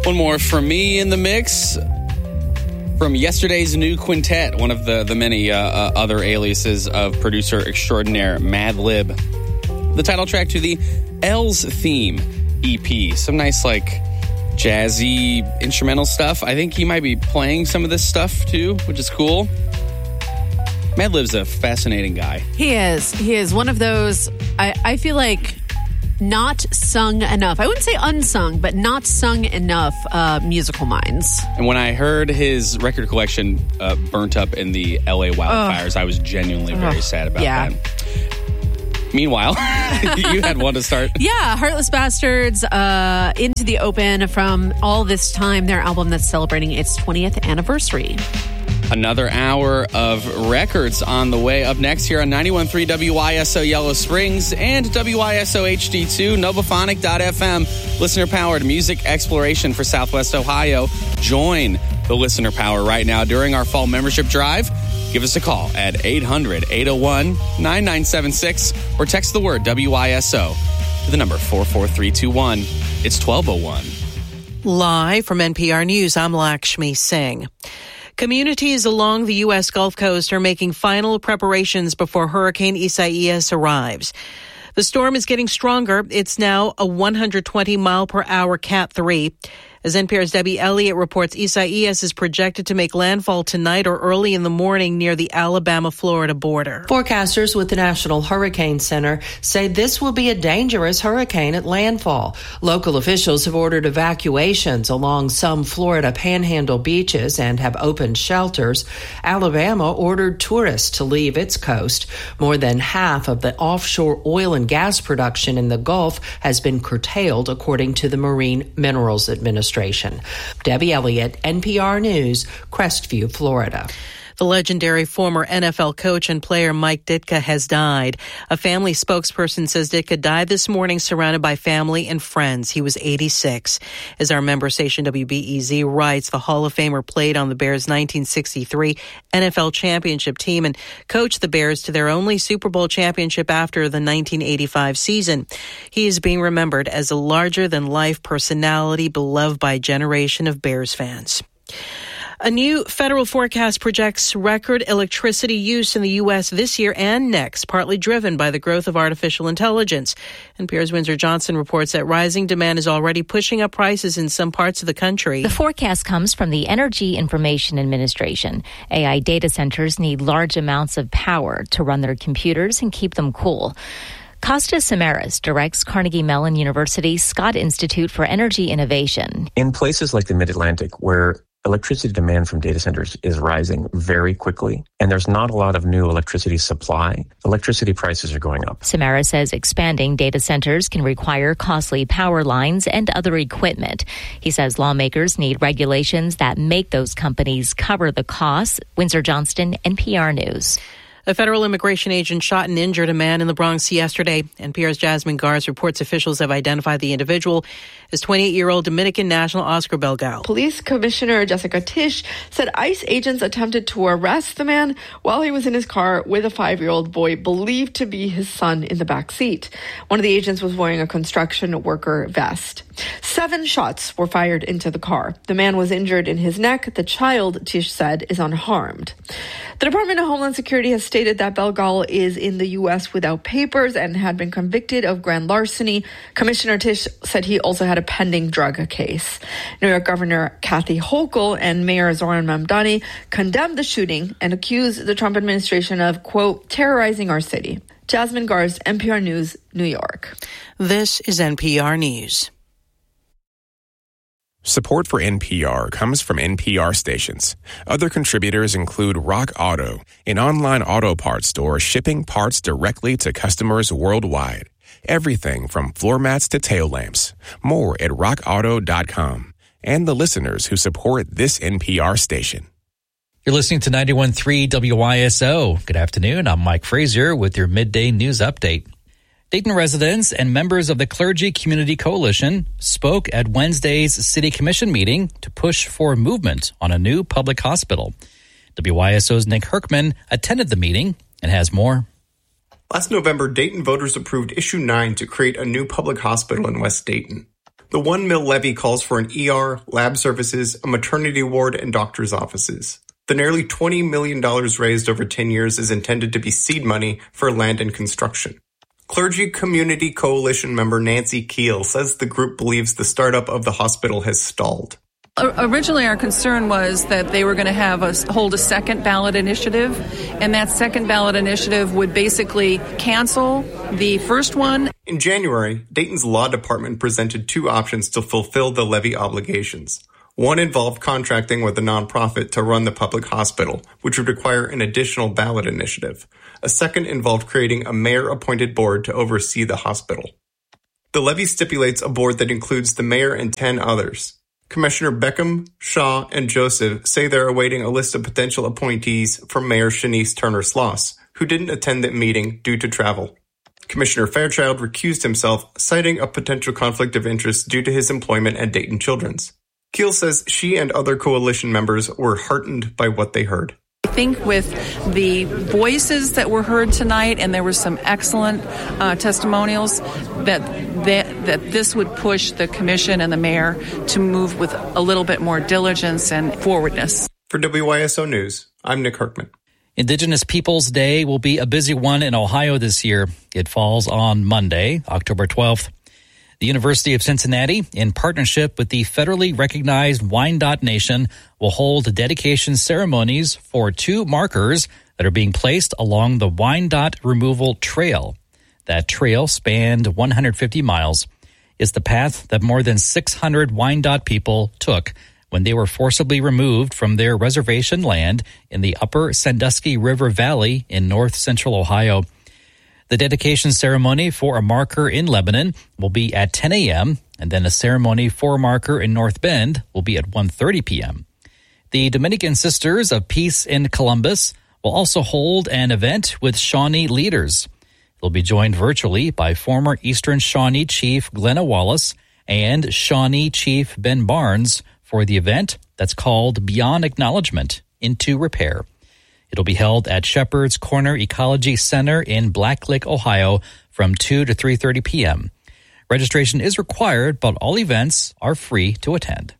One more from me in the mix. From yesterday's new quintet, one of the many other aliases of producer extraordinaire Madlib. The title track to the L's Theme EP. Some nice, jazzy instrumental stuff. I think he might be playing some of this stuff, too, which is cool. Madlib's a fascinating guy. He is. He is one of those, I feel like, not sung enough. I wouldn't say unsung, but not sung enough musical minds. And when I heard his record collection burnt up in the LA wildfires, I was genuinely very sad about that. Meanwhile, you had one to start. Yeah, Heartless Bastards, Into the Open from All This Time, their album that's celebrating its 20th anniversary. Another hour of records on the way. Up next here on 91.3 WYSO Yellow Springs and WYSO HD2, Novaphonic.fm, listener-powered music exploration for Southwest Ohio. Join the Listener Power right now during our fall membership drive. Give us a call at 800-801-9976 or text the word WYSO to the number 44321. It's 1201. Live from NPR News, I'm Lakshmi Singh. Communities along the U.S. Gulf Coast are making final preparations before Hurricane Isaias arrives. The storm is getting stronger. It's now a 120-mile-per-hour Cat 3. As NPR's Debbie Elliott reports, Isaias is projected to make landfall tonight or early in the morning near the Alabama-Florida border. Forecasters with the National Hurricane Center say this will be a dangerous hurricane at landfall. Local officials have ordered evacuations along some Florida panhandle beaches and have opened shelters. Alabama ordered tourists to leave its coast. More than half of the offshore oil and gas production in the Gulf has been curtailed, according to the Marine Minerals Administration. Debbie Elliott, NPR News, Crestview, Florida. The legendary former NFL coach and player Mike Ditka has died. A family spokesperson says Ditka died this morning surrounded by family and friends. He was 86. As our member station WBEZ writes, the Hall of Famer played on the Bears' 1963 NFL championship team and coached the Bears to their only Super Bowl championship after the 1985 season. He is being remembered as a larger-than-life personality beloved by a generation of Bears fans. A new federal forecast projects record electricity use in the U.S. this year and next, partly driven by the growth of artificial intelligence. NPR's Windsor Johnson reports that rising demand is already pushing up prices in some parts of the country. The forecast comes from the Energy Information Administration. AI data centers need large amounts of power to run their computers and keep them cool. Kostas Samaras directs Carnegie Mellon University's Scott Institute for Energy Innovation. In places like the Mid-Atlantic, where electricity demand from data centers is rising very quickly, and there's not a lot of new electricity supply, electricity prices are going up. Samara says expanding data centers can require costly power lines and other equipment. He says lawmakers need regulations that make those companies cover the costs. Windsor Johnston, NPR News. A federal immigration agent shot and injured a man in the Bronx yesterday. NPR's Jasmine Garz reports officials have identified the individual as 28-year-old Dominican national Oscar Belgal. Police Commissioner Jessica Tisch said ICE agents attempted to arrest the man while he was in his car with a 5-year-old boy believed to be his son in the back seat. One of the agents was wearing a construction worker vest. 7 shots were fired into the car. The man was injured in his neck. The child, Tisch said, is unharmed. The Department of Homeland Security has stated that Belgal is in the U.S. without papers and had been convicted of grand larceny. Commissioner Tisch said he also had a pending drug case. New York Governor Kathy Hochul and Mayor Zohran Mamdani condemned the shooting and accused the Trump administration of, quote, terrorizing our city. Jasmine Garz, NPR News, New York. This is NPR News. Support for NPR comes from NPR stations. Other contributors include Rock Auto, an online auto parts store shipping parts directly to customers worldwide. Everything from floor mats to tail lamps. More at rockauto.com. And the listeners who support this NPR station. You're listening to 91.3 WYSO. Good afternoon. I'm Mike Frazier with your midday news update. Dayton residents and members of the Clergy Community Coalition spoke at Wednesday's City Commission meeting to push for movement on a new public hospital. WYSO's Nick Herkman attended the meeting and has more. Last November, Dayton voters approved Issue 9 to create a new public hospital in West Dayton. The 1 mil levy calls for an ER, lab services, a maternity ward, and doctor's offices. The nearly $20 million raised over 10 years is intended to be seed money for land and construction. Clergy Community Coalition member Nancy Keel says the group believes the startup of the hospital has stalled. Originally, our concern was that they were going to hold a second ballot initiative, and that second ballot initiative would basically cancel the first one. In January, Dayton's law department presented 2 options to fulfill the levy obligations. One involved contracting with a nonprofit to run the public hospital, which would require an additional ballot initiative. A second involved creating a mayor-appointed board to oversee the hospital. The levy stipulates a board that includes the mayor and 10 others. Commissioner Beckham, Shaw, and Joseph say they're awaiting a list of potential appointees from Mayor Shanice Turner-Sloss, who didn't attend the meeting due to travel. Commissioner Fairchild recused himself, citing a potential conflict of interest due to his employment at Dayton Children's. Keel says she and other coalition members were heartened by what they heard. I think with the voices that were heard tonight, and there were some excellent testimonials, that this would push the commission and the mayor to move with a little bit more diligence and forwardness. For WYSO News, I'm Nick Herkman. Indigenous Peoples Day will be a busy one in Ohio this year. It falls on Monday, October 12th. The University of Cincinnati, in partnership with the federally recognized Wyandotte Nation, will hold dedication ceremonies for 2 markers that are being placed along the Wyandotte Removal Trail. That trail, spanned 150 miles, is the path that more than 600 Wyandotte people took when they were forcibly removed from their reservation land in the upper Sandusky River Valley in north-central Ohio. The dedication ceremony for a marker in Lebanon will be at 10 a.m., and then a ceremony for a marker in North Bend will be at 1:30 p.m. The Dominican Sisters of Peace in Columbus will also hold an event with Shawnee leaders. They'll be joined virtually by former Eastern Shawnee Chief Glenna Wallace and Shawnee Chief Ben Barnes for the event that's called Beyond Acknowledgement into Repair. It'll be held at Shepherd's Corner Ecology Center in Black Lake, Ohio, from 2 to 3:30 p.m. Registration is required, but all events are free to attend.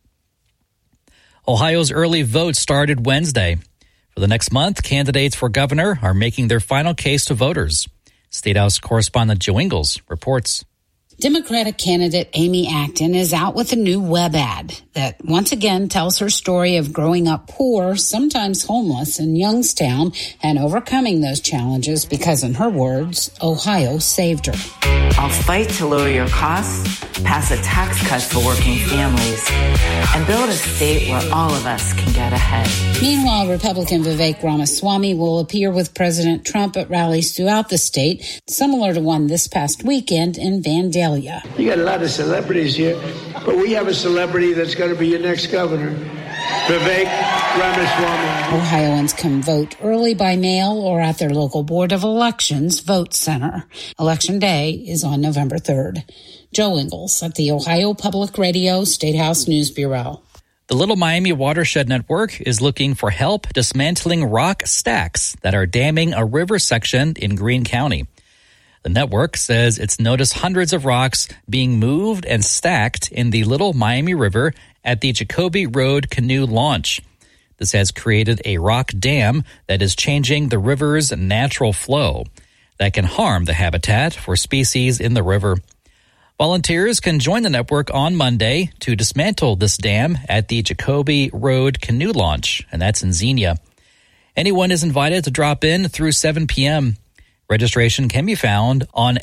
Ohio's early vote started Wednesday. For the next month, candidates for governor are making their final case to voters. State House correspondent Joe Ingles reports. Democratic candidate Amy Acton is out with a new web ad that once again tells her story of growing up poor, sometimes homeless, in Youngstown and overcoming those challenges because, in her words, Ohio saved her. I'll fight to lower your costs, pass a tax cut for working families, and build a state where all of us can get ahead. Meanwhile, Republican Vivek Ramaswamy will appear with President Trump at rallies throughout the state, similar to one this past weekend in Vandalia. You got a lot of celebrities here, but we have a celebrity that's going to be your next governor, Vivek Ramaswamy. Ohioans can vote early by mail or at their local Board of Elections vote center. Election Day is on November 3rd. Joe Ingles at the Ohio Public Radio State House News Bureau. The Little Miami Watershed Network is looking for help dismantling rock stacks that are damming a river section in Greene County. The network says it's noticed hundreds of rocks being moved and stacked in the Little Miami River at the Jacoby Road canoe launch. This has created a rock dam that is changing the river's natural flow that can harm the habitat for species in the river. Volunteers can join the network on Monday to dismantle this dam at the Jacoby Road canoe launch, and that's in Xenia. Anyone is invited to drop in through 7 p.m. Registration can be found on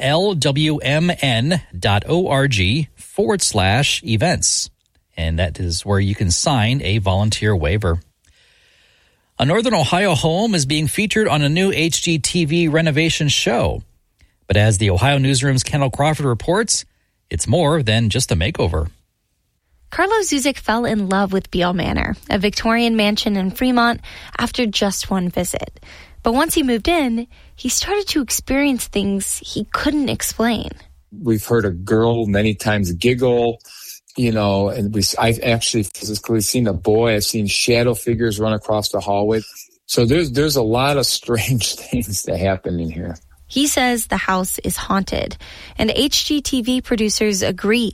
lwmn.org/events. And that is where you can sign a volunteer waiver. A Northern Ohio home is being featured on a new HGTV renovation show. But as the Ohio Newsroom's Kendall Crawford reports, it's more than just a makeover. Carlo Zuzik fell in love with Beale Manor, a Victorian mansion in Fremont, after just one visit. But once he moved in, he started to experience things he couldn't explain. We've heard a girl many times giggle, and I've actually physically seen a boy. I've seen shadow figures run across the hallway. So there's a lot of strange things that happen in here. He says the house is haunted, and HGTV producers agree.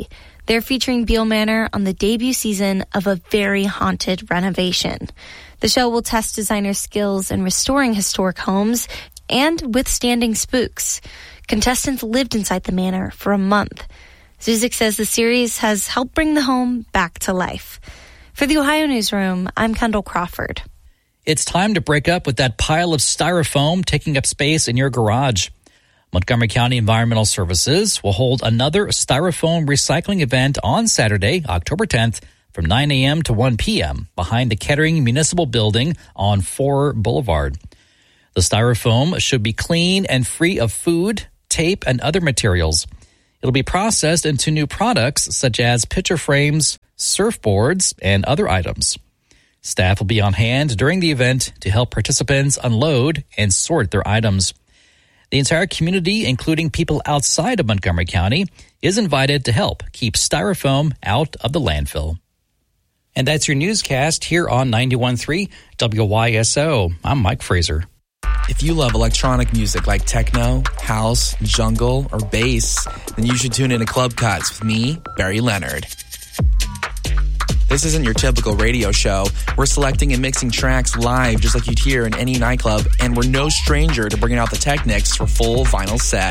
They're featuring Beale Manor on the debut season of a very haunted renovation. The show will test designers' skills in restoring historic homes and withstanding spooks. Contestants lived inside the manor for a month. Zuzik says the series has helped bring the home back to life. For the Ohio Newsroom, I'm Kendall Crawford. It's time to break up with that pile of styrofoam taking up space in your garage. Montgomery County Environmental Services will hold another styrofoam recycling event on Saturday, October 10th, from 9 a.m. to 1 p.m. behind the Kettering Municipal Building on Forer Boulevard. The styrofoam should be clean and free of food, tape, and other materials. It'll be processed into new products such as picture frames, surfboards, and other items. Staff will be on hand during the event to help participants unload and sort their items. The entire community, including people outside of Montgomery County, is invited to help keep styrofoam out of the landfill. And that's your newscast here on 91.3 WYSO. I'm Mike Fraser. If you love electronic music like techno, house, jungle, or bass, then you should tune in to Club Cuts with me, Barry Leonard. This isn't your typical radio show. We're selecting and mixing tracks live just like you'd hear in any nightclub, and we're no stranger to bringing out the Technics for full vinyl sets.